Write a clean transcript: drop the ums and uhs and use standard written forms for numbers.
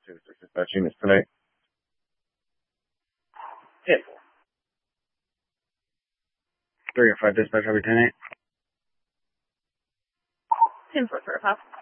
Service dispatch units tonight. 305 dispatch, I'll be 10-8. 10-4 for a pop.